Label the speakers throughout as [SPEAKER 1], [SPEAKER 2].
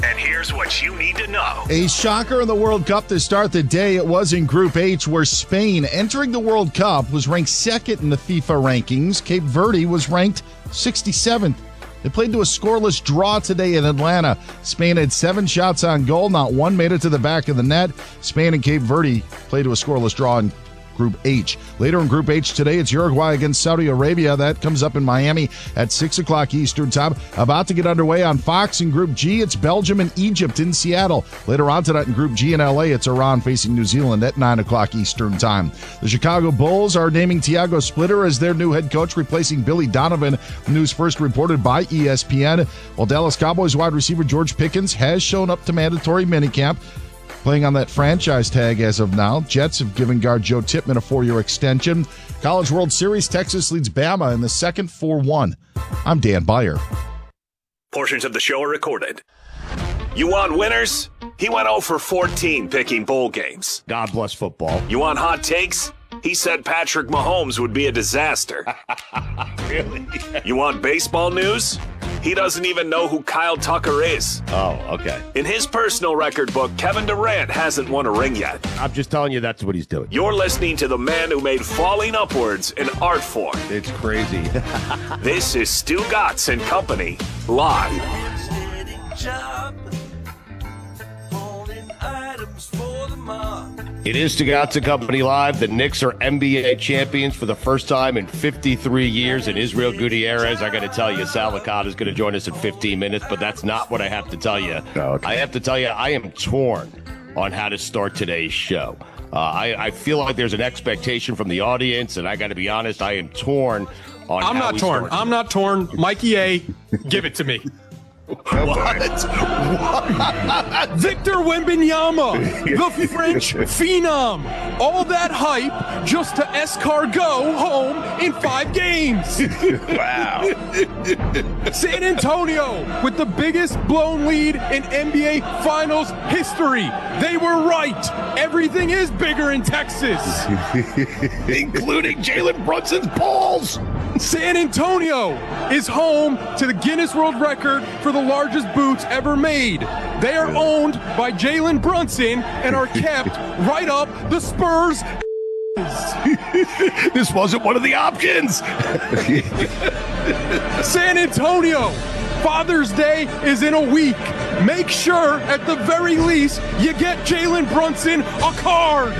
[SPEAKER 1] And here's what you need to know.
[SPEAKER 2] A shocker in the World Cup to start the day. It was in Group H, where Spain, entering the World Cup, was ranked second in the FIFA rankings. Cape Verde was ranked 67th. They played to a scoreless draw today in Atlanta. Spain had 7 shots on goal. Not one made it to the back of the net. Spain and Cape Verde played to a scoreless draw in Group H. Later in Group H today, it's Uruguay against Saudi Arabia. That comes up in Miami at 6 o'clock Eastern time. About to get underway on Fox in Group G. It's Belgium and Egypt in Seattle. Later on tonight in Group G in LA, it's Iran facing New Zealand at 9 o'clock Eastern time. The Chicago Bulls are naming Thiago Splitter as their new head coach, replacing Billy Donovan. News first reported by ESPN. While Dallas Cowboys wide receiver George Pickens has shown up to mandatory minicamp, playing on that franchise tag as of now. Jets have given guard Joe Tippmann a 4-year extension. College World Series, Texas leads Bama in the second 4-1. I'm Dan Beyer.
[SPEAKER 1] Portions of the show are recorded. You want winners? He went 0 for 14 picking bowl games.
[SPEAKER 3] God bless football.
[SPEAKER 1] You want hot takes? He said Patrick Mahomes would be a disaster.
[SPEAKER 3] Really?
[SPEAKER 1] You want baseball news? He doesn't even know who Kyle Tucker is.
[SPEAKER 3] Oh, okay.
[SPEAKER 1] In his personal record book, Kevin Durant hasn't won a ring yet.
[SPEAKER 3] I'm just telling you that's what he's doing.
[SPEAKER 1] You're listening to the man who made falling upwards an art form.
[SPEAKER 3] It's crazy.
[SPEAKER 1] This is Stu Gatz and Company, live.
[SPEAKER 3] It is Stu Gatz and Company live. The Knicks are NBA champions for the first time in 53 years. And Israel Gutierrez, I got to tell you, Sal Licata is going to join us in 15 minutes, but that's not what I have to tell you.
[SPEAKER 4] Oh, okay.
[SPEAKER 3] I have to tell you, I am torn on how to start today's show. I feel like there's an expectation from the audience, and I got to be honest, I am torn on
[SPEAKER 5] I'm not torn. I'm not torn. Mikey A, give it to me.
[SPEAKER 3] What?
[SPEAKER 5] Victor Wembanyama, the French phenom. All that hype just to escargot home in 5 games.
[SPEAKER 4] Wow.
[SPEAKER 5] San Antonio with the biggest blown lead in NBA Finals history. They were right. Everything is bigger in Texas.
[SPEAKER 3] Including Jalen Brunson's balls.
[SPEAKER 5] San Antonio is home to the Guinness World Record for the largest boots ever made. They are owned by Jalen Brunson and are kept right up the Spurs.
[SPEAKER 3] This wasn't one of the options.
[SPEAKER 5] San Antonio, Father's Day is in a week. Make sure, at the very least, you get Jalen Brunson a card.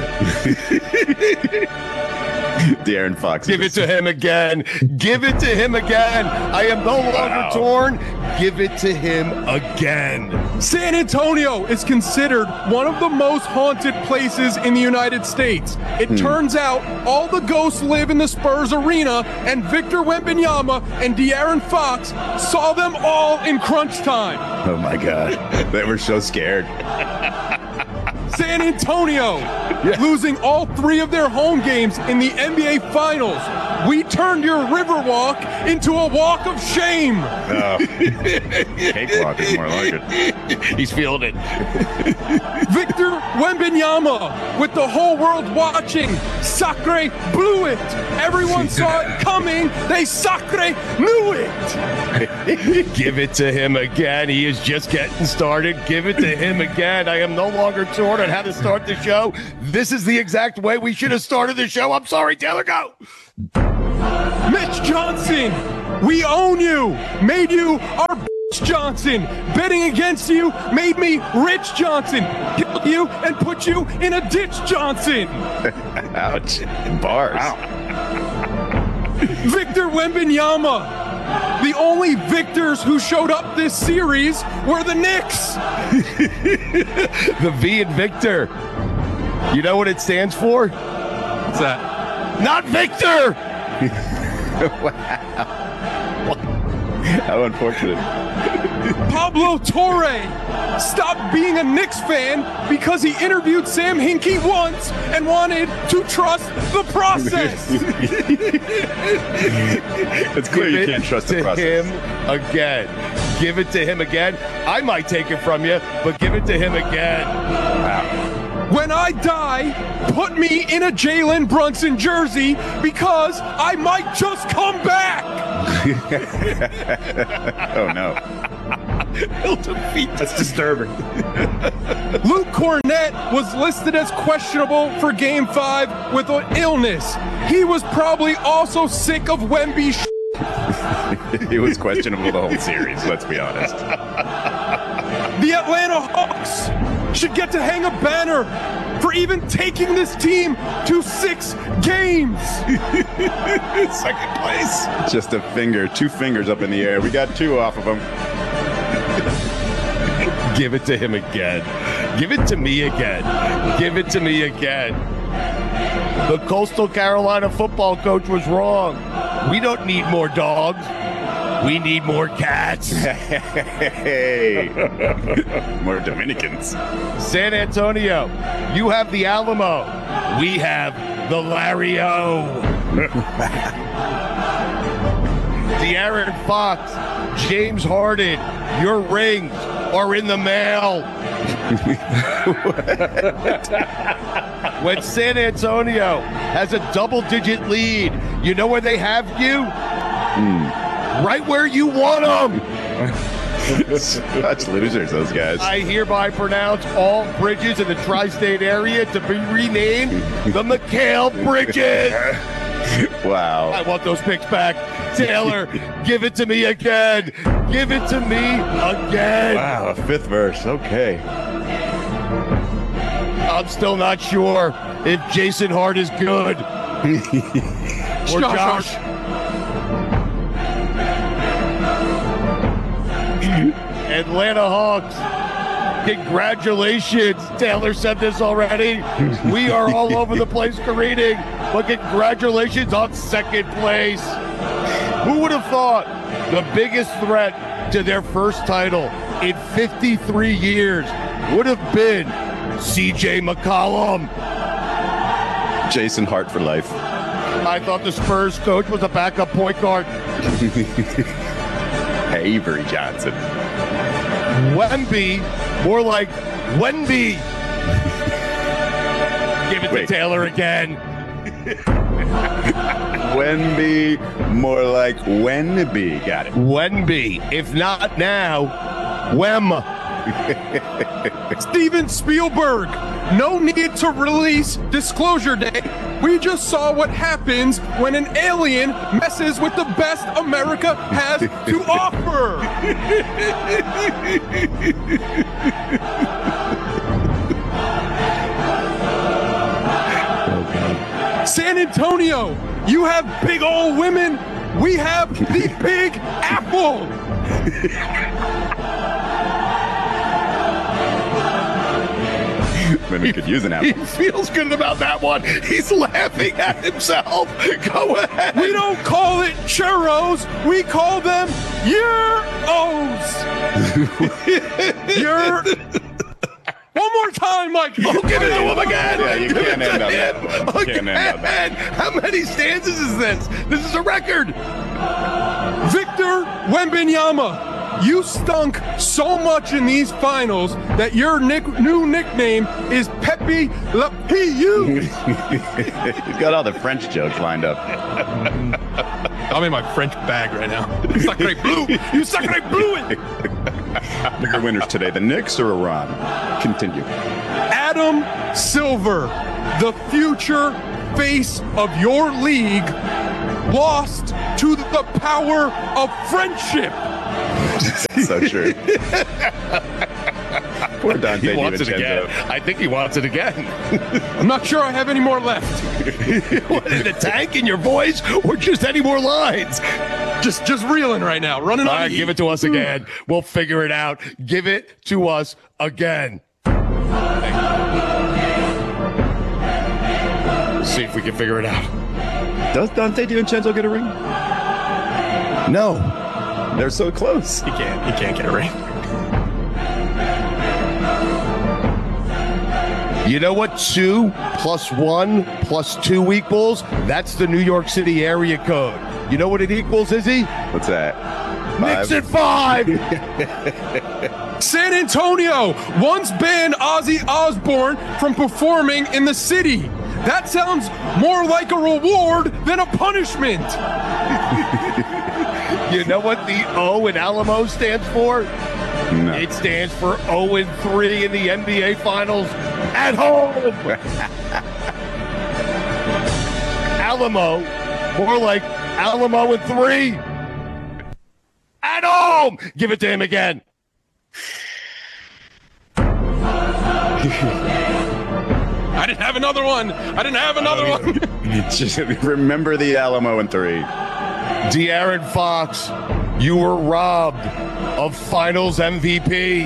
[SPEAKER 4] De'Aaron Fox.
[SPEAKER 3] Give it to him again. Give it to him again. I am no longer torn. Give it to him again.
[SPEAKER 5] San Antonio is considered one of the most haunted places in the United States. It turns out all the ghosts live in the Spurs arena, and Victor Wembanyama and De'Aaron Fox saw them all in crunch time.
[SPEAKER 4] Oh, my God. They were so scared.
[SPEAKER 5] San Antonio losing all 3 of their home games in the NBA Finals. We turned your Riverwalk into a walk of shame.
[SPEAKER 4] Cakewalk is more like it.
[SPEAKER 3] He's feeling it.
[SPEAKER 5] Victor Wembanyama, with the whole world watching, Sacre blew it. Everyone saw it coming. They Sacre knew it.
[SPEAKER 3] Give it to him again. He is just getting started. Give it to him again. I am no longer torn on how to start the show. This is the exact way we should have started the show. I'm sorry, Taylor, go.
[SPEAKER 5] Mitch Johnson, we own you. Made you our Johnson. Betting against you made me Rich Johnson. Killed you and put you in a ditch, Johnson.
[SPEAKER 4] Ouch. Bars.
[SPEAKER 5] Wow. Victor Wembanyama. The only victors who showed up this series were the Knicks.
[SPEAKER 3] The V in Victor. You know what it stands for?
[SPEAKER 5] What's that?
[SPEAKER 3] Not Victor!
[SPEAKER 4] Wow. How unfortunate.
[SPEAKER 5] Pablo Torre stopped being a Knicks fan because he interviewed Sam Hinkie once and wanted to trust the process.
[SPEAKER 4] It's clear you can't trust the process.
[SPEAKER 3] Give it to him again. Give it to him again. I might take it from you, but give it to him again.
[SPEAKER 4] Wow.
[SPEAKER 5] When I die, put me in a Jalen Brunson jersey because I might just come back.
[SPEAKER 4] Oh, no.
[SPEAKER 3] He'll defeat.
[SPEAKER 4] That's disturbing.
[SPEAKER 5] Luke Cornett was listed as questionable for Game 5 with an illness. He was probably also sick of Wemby.
[SPEAKER 4] He was questionable the whole series, let's be honest.
[SPEAKER 5] The Atlanta Hawks should get to hang a banner for even taking this team to 6 games.
[SPEAKER 4] Second place. Just a finger, 2 fingers up in the air. We got 2 off of him.
[SPEAKER 3] Give it to him again. Give it to me again. Give it to me again. The Coastal Carolina football coach was wrong. We don't need more dogs. We need more cats.
[SPEAKER 4] Hey. More Dominicans.
[SPEAKER 3] San Antonio, you have the Alamo. We have the Larry-O. De'Aaron Fox, James Harden, your rings are in the mail. When San Antonio has a double-digit lead, you know where they have you? Right where you want them.
[SPEAKER 4] Such losers, those guys.
[SPEAKER 3] I hereby pronounce all bridges in the tri-state area to be renamed the McHale Bridges.
[SPEAKER 4] Wow.
[SPEAKER 3] I want those picks back. Taylor, give it to me again. Give it to me again.
[SPEAKER 4] Wow, a 5th verse. Okay.
[SPEAKER 3] I'm still not sure if Jason Hart is good. Or Josh. Atlanta Hawks, congratulations. Taylor said this already. We are all over the place careening, but congratulations on 2nd place. Who would have thought the biggest threat to their first title in 53 years would have been CJ McCollum?
[SPEAKER 4] Jason Hart for life.
[SPEAKER 3] I thought the Spurs coach was a backup point guard.
[SPEAKER 4] Avery Johnson.
[SPEAKER 3] Wemby, more like Wenby. Give it to Taylor again.
[SPEAKER 4] Wenby, more like Wenby. Got it.
[SPEAKER 3] Wenby, if not now, Wem.
[SPEAKER 5] Steven Spielberg, no need to release Disclosure Day. We just saw what happens when an alien messes with the best America has to offer. San Antonio, you have big old women. We have the Big Apple.
[SPEAKER 4] Women could use an apple.
[SPEAKER 3] He feels good about that one. He's laughing at himself. Go ahead.
[SPEAKER 5] We don't call it churros. We call them Euros. One more time, Mike.
[SPEAKER 3] Oh, give it to him again.
[SPEAKER 4] Yeah, you can't end on that one. You can't end on that.
[SPEAKER 3] How many stanzas is this? This is a record.
[SPEAKER 5] Victor Wembanyama, you stunk so much in these finals that your new nickname is Pepe Le Pew.
[SPEAKER 4] He's got all the French jokes lined up.
[SPEAKER 5] I'm in my French bag right now. Sacre bleu. You sacre bleu it.
[SPEAKER 4] Bigger winners today, the Knicks or Iran? Continue.
[SPEAKER 5] Adam Silver, the future face of your league, lost to the power of friendship.
[SPEAKER 4] So true. Poor Dante
[SPEAKER 3] He wants it
[SPEAKER 4] DiVincenzo.
[SPEAKER 3] again. I think he wants it again.
[SPEAKER 5] I'm not sure I have any more left.
[SPEAKER 3] What, in the tank in your voice or just any more lines?
[SPEAKER 5] Just reeling right now, running
[SPEAKER 3] All
[SPEAKER 5] on
[SPEAKER 3] right,
[SPEAKER 5] E.
[SPEAKER 3] give it to us again. We'll figure it out. Give it to us again. See if we can figure it out.
[SPEAKER 4] Does Dante DiVincenzo get a ring?
[SPEAKER 3] No.
[SPEAKER 4] They're so close.
[SPEAKER 5] He can't get a ring.
[SPEAKER 3] You know what 2 + 1 + 2 equals? That's the New York City area code. You know what it equals, Izzy?
[SPEAKER 4] What's that?
[SPEAKER 3] Knicks at 5.
[SPEAKER 5] San Antonio once banned Ozzy Osbourne from performing in the city. That sounds more like a reward than a punishment.
[SPEAKER 3] You know what the O in Alamo stands for?
[SPEAKER 4] No.
[SPEAKER 3] It stands for 0-3 in the NBA Finals at home. Alamo, more like Alamo and 3 at home. Give it to him again.
[SPEAKER 5] I didn't have another one.
[SPEAKER 4] Just remember the Alamo and 3.
[SPEAKER 3] De'Aaron Fox, you were robbed of Finals MVP.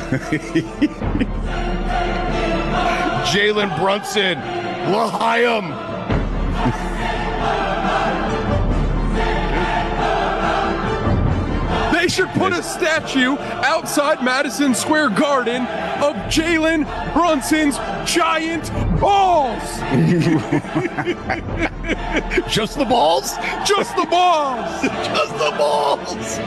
[SPEAKER 3] Jalen Brunson, L'Chaim.
[SPEAKER 5] They should put a statue outside Madison Square Garden of Jalen Brunson's giant balls.
[SPEAKER 3] Just the balls?
[SPEAKER 5] Just the balls.
[SPEAKER 3] Just the balls.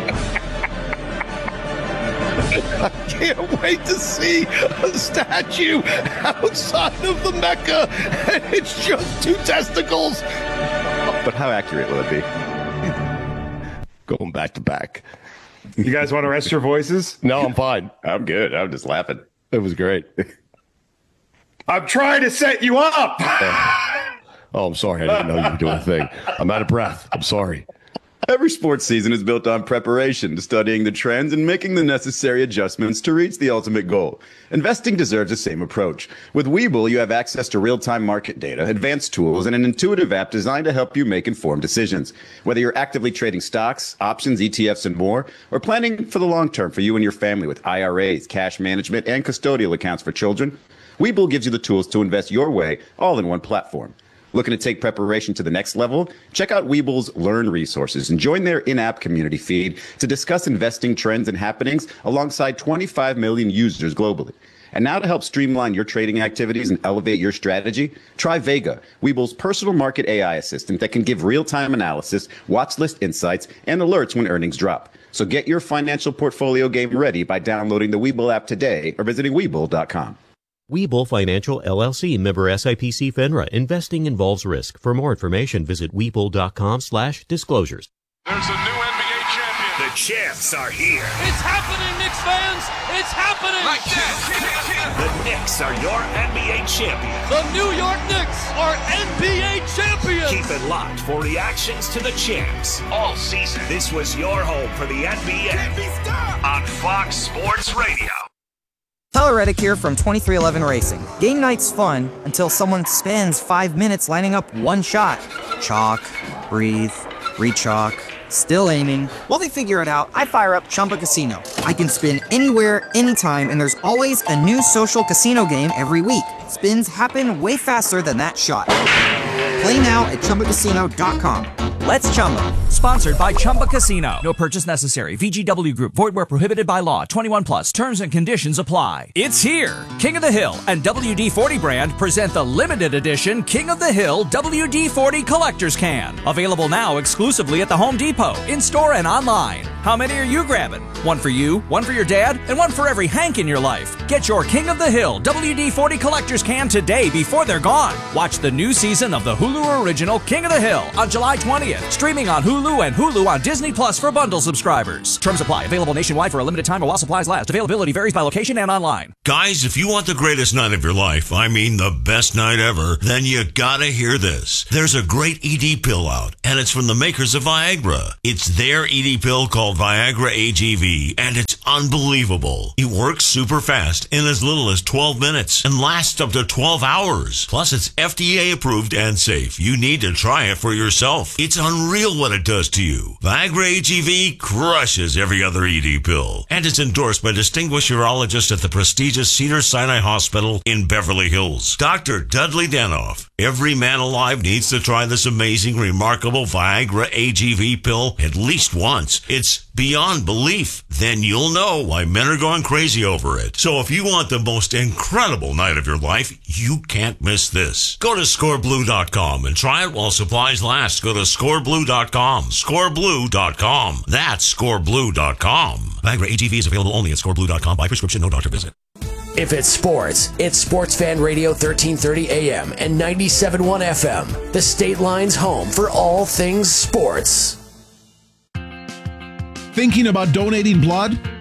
[SPEAKER 3] I can't wait to see a statue outside of the Mecca, and it's just 2 testicles.
[SPEAKER 4] But how accurate will it be?
[SPEAKER 3] Going back to back.
[SPEAKER 6] You guys want to rest your voices?
[SPEAKER 3] No, I'm fine.
[SPEAKER 4] I'm good. I'm just laughing.
[SPEAKER 3] It was great.
[SPEAKER 6] I'm trying to set you up.
[SPEAKER 3] Oh, I'm sorry. I didn't know you were doing a thing. I'm out of breath. I'm sorry.
[SPEAKER 4] Every sports season is built on preparation, studying the trends and making the necessary adjustments to reach the ultimate goal. Investing deserves the same approach. With Webull, you have access to real-time market data, advanced tools, and an intuitive app designed to help you make informed decisions. Whether you're actively trading stocks, options, ETFs, and more, or planning for the long term for you and your family with IRAs, cash management, and custodial accounts for children, Webull gives you the tools to invest your way, all in one platform. Looking to take preparation to the next level? Check out Webull's Learn resources and join their in-app community feed to discuss investing trends and happenings alongside 25 million users globally. And now to help streamline your trading activities and elevate your strategy, try Vega, Webull's personal market AI assistant that can give real-time analysis, watch list insights, and alerts when earnings drop. So get your financial portfolio game ready by downloading the Webull app today or visiting Webull.com.
[SPEAKER 7] Webull Financial, LLC, member SIPC FINRA. Investing involves risk. For more information, visit Webull.com/disclosures.
[SPEAKER 8] There's a new NBA champion.
[SPEAKER 1] The champs are here.
[SPEAKER 8] It's happening, Knicks fans. It's happening. Like that.
[SPEAKER 1] The Knicks are your NBA champions.
[SPEAKER 8] The New York Knicks are NBA champions.
[SPEAKER 1] Keep it locked for reactions to the champs all season. This was your home for the NBA on Fox Sports Radio.
[SPEAKER 9] Tyler Reddick here from 2311 Racing. Game night's fun until someone spends 5 minutes lining up one shot. Chalk, breathe, re-chalk, still aiming. While they figure it out, I fire up Chumba Casino. I can spin anywhere, anytime, and there's always a new social casino game every week. Spins happen way faster than that shot. Play now at ChumbaCasino.com. Let's Chumba.
[SPEAKER 10] Sponsored by Chumba Casino. No purchase necessary. VGW Group. Void where prohibited by law. 21 plus. Terms and conditions apply. It's here. King of the Hill and WD-40 brand present the limited edition King of the Hill WD-40 Collector's Can. Available now exclusively at the Home Depot, in-store and online. How many are you grabbing? One for you, one for your dad, and one for every Hank in your life. Get your King of the Hill WD-40 Collector's Can today before they're gone. Watch the new season of the Hulu original King of the Hill on July 20th. Streaming on Hulu and Hulu on Disney Plus for bundle subscribers. Terms apply. Available nationwide for a limited time or while supplies last. Availability varies by location and online.
[SPEAKER 11] Guys, if you want the greatest night of your life, I mean the best night ever, then you gotta hear this. There's a great ED pill out, and it's from the makers of Viagra. It's their ED pill called Viagra AGV, and it's unbelievable. It works super fast in as little as 12 minutes and lasts up to 12 hours. Plus, it's FDA approved and safe. You need to try it for yourself. It's unreal what it does to you. Viagra AGV crushes every other ED pill, and it's endorsed by distinguished urologists at the prestigious Cedars-Sinai Hospital in Beverly Hills. Dr. Dudley Danoff. Every man alive needs to try this amazing, remarkable Viagra AGV pill at least once. It's beyond belief. Then you'll know why men are going crazy over it. So if you want the most incredible night of your life, you can't miss this. Go to scoreblue.com and try it while supplies last. Go to scoreblue.com. Scoreblue.com. That's scoreblue.com. Viagra AGV is available only at scoreblue.com by prescription, no doctor visit.
[SPEAKER 12] If it's sports, it's Sports Fan Radio 1330 AM and 97.1 FM. The State Line's home for all things sports.
[SPEAKER 13] Thinking about donating blood?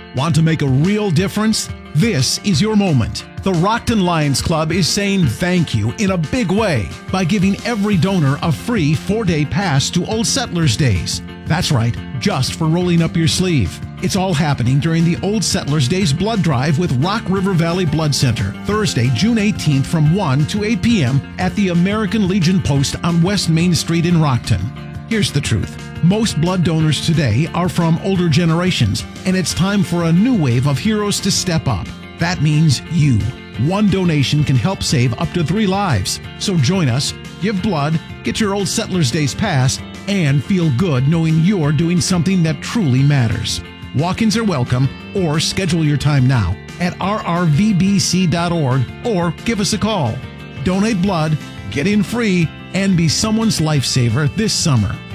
[SPEAKER 13] Want to make a real difference? This is your moment. The Rockton Lions Club is saying thank you in a big way by giving every donor a free 4-day pass to Old Settlers Days. That's right, just for rolling up your sleeve. It's all happening during the Old Settlers Days blood drive with Rock River Valley Blood Center, Thursday, June 18th from 1 to 8 p.m. at the American Legion Post on West Main Street in Rockton. Here's the truth. Most blood donors today are from older generations, and it's time for a new wave of heroes to step up. That means you. One donation can help save up to 3 lives. So join us, give blood, get your Old Settlers Days pass, and feel good knowing you're doing something that truly matters. Walk-ins are welcome, or schedule your time now at rrvbc.org or give us a call. Donate blood, get in free, and be someone's lifesaver this summer.